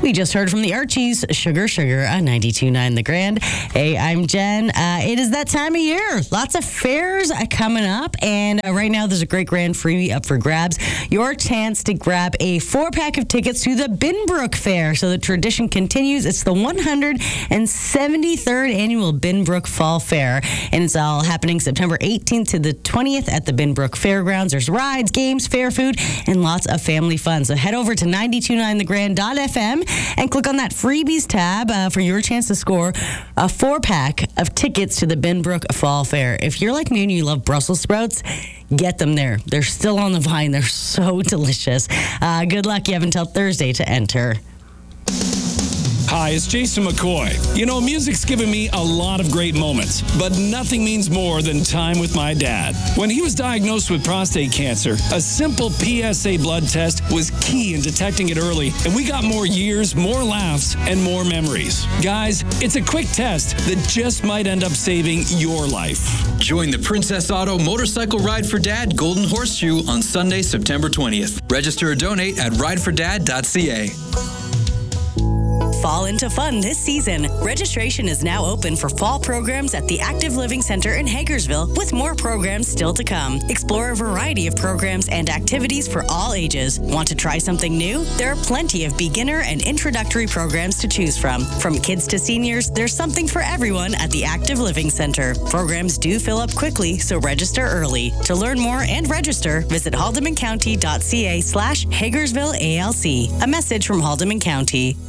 We just heard from the Archies, Sugar Sugar on 92.9 The Grand. Hey, I'm Jen. It is that time of year. Lots of fairs coming up, and right now there's a great grand freebie up for grabs. Your chance to grab a 4-pack of tickets to the Binbrook Fair. So the tradition continues. It's the 173rd annual Binbrook Fall Fair, and it's all happening September 18th to the 20th at the Binbrook Fairgrounds. There's rides, games, fair food, and lots of family fun. So head over to 929thegrand.fm and click on that freebies tab for your chance to score a 4-pack of tickets to the Binbrook Fall Fair. If you're like me and you love Brussels sprouts, get them there. They're still on the vine. They're so delicious. Good luck. You have until Thursday to enter. Hi, it's Jason McCoy. You know, music's given me a lot of great moments, but nothing means more than time with my dad. When he was diagnosed with prostate cancer, a simple PSA blood test was key in detecting it early, and we got more years, more laughs, and more memories. Guys, it's a quick test that just might end up saving your life. Join the Princess Auto Motorcycle Ride for Dad Golden Horseshoe on Sunday, September 20th. Register or donate at ridefordad.ca. Fall into fun this season. Registration is now open for fall programs at the Active Living Center in Hagersville, with more programs still to come. Explore a variety of programs and activities for all ages. Want to try something new? There are plenty of beginner and introductory programs to choose from. From kids to seniors, there's something for everyone at the Active Living Center. Programs do fill up quickly, so register early. To learn more and register, visit haldemancounty.ca/HagersvilleALC. A message from Haldeman County.